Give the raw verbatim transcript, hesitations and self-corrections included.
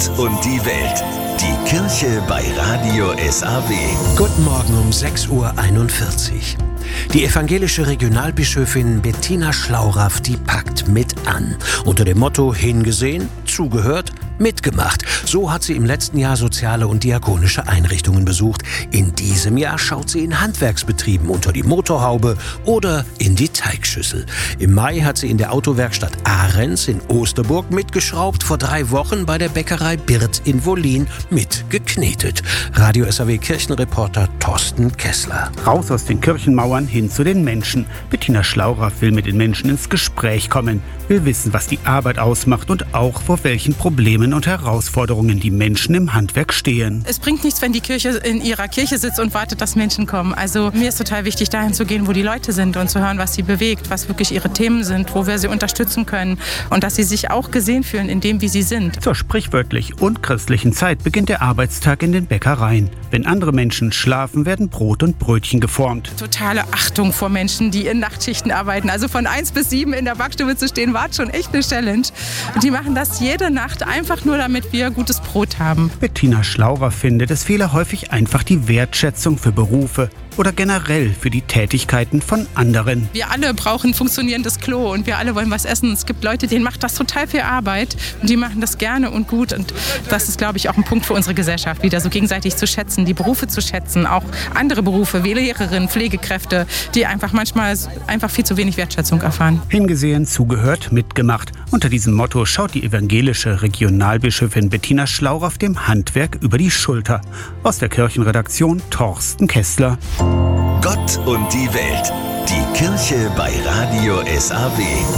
Gott und die Welt. Die Kirche bei Radio S A W. Guten Morgen um sechs Uhr einundvierzig. Die evangelische Regionalbischöfin Bettina Schlauraff, die packt mit an. Unter dem Motto hingesehen, zugehört, mitgemacht. So hat sie im letzten Jahr soziale und diakonische Einrichtungen besucht. In diesem Jahr schaut sie in Handwerksbetrieben unter die Motorhaube oder in die Teigschüssel. Im Mai hat sie in der Autowerkstatt Ahrens in Osterburg mitgeschraubt, vor drei Wochen bei der Bäckerei Birth in Wollin mitgeknetet. Radio S A W Kirchenreporter Thorsten Kessler. Raus aus den Kirchenmauern hin zu den Menschen. Bettina Schlauraff will mit den Menschen ins Gespräch kommen, will wissen, was die Arbeit ausmacht und auch vor welchen Problemen und Herausforderungen die Menschen im Handwerk stehen. Es bringt nichts, wenn die Kirche in ihrer Kirche sitzt und wartet, dass Menschen kommen. Also mir ist total wichtig, dahin zu gehen, wo die Leute sind und zu hören, was sie bewegt, was wirklich ihre Themen sind, wo wir sie unterstützen können und dass sie sich auch gesehen fühlen in dem, wie sie sind. Zur sprichwörtlich und christlichen Zeit beginnt der Arbeitstag in den Bäckereien. Wenn andere Menschen schlafen, werden Brot und Brötchen geformt. Totale Achtung vor Menschen, die in Nachtschichten arbeiten. Also von eins bis sieben in der Backstube zu stehen, war schon echt eine Challenge. Und die machen das jede Nacht einfach nur, damit wir gutes Brot haben. Bettina Schlauraff findet, es fehle häufig einfach die Wertschätzung für Berufe oder generell für die Tätigkeiten von anderen. Wir alle brauchen ein funktionierendes Klo und wir alle wollen was essen. Es gibt Leute, denen macht das total viel Arbeit und die machen das gerne und gut. Und das ist, glaube ich, auch ein Punkt für unsere Gesellschaft, wieder so gegenseitig zu schätzen, die Berufe zu schätzen, auch andere Berufe, wie Lehrerinnen, Pflegekräfte, die einfach manchmal einfach viel zu wenig Wertschätzung erfahren. Hingesehen, zugehört, mitgemacht. Unter diesem Motto schaut die evangelische Regionalbischöfin Bettina Schlauraff dem Handwerk über die Schulter. Aus der Kirchenredaktion Thorsten Kessler. Gott und die Welt. Die Kirche bei Radio S A W.